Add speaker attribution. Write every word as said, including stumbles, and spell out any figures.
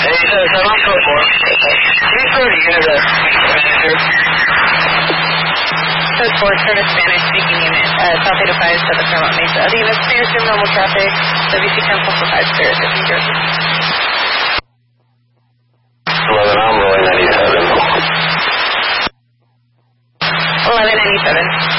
Speaker 1: Hey, seven four four. Can you throw the unit at manager?
Speaker 2: Code four, service Spanish speaking unit. Uh, South eight oh five, seven Fairmont Mesa. The unit Spanish room, normal traffic. W C ten four four five, Spirit, New Jersey.
Speaker 1: eleven, I'm rolling ninety-seven.
Speaker 2: eleven ninety-seven.